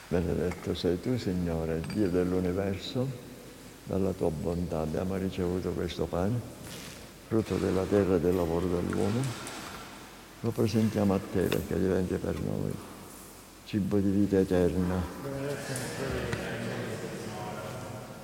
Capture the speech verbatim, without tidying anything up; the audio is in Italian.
Benedetto sei tu, Signore, Dio dell'universo, dalla tua bontà abbiamo ricevuto questo pane, frutto della terra e del lavoro dell'uomo. Lo presentiamo a te perché diventi per noi cibo di vita eterna.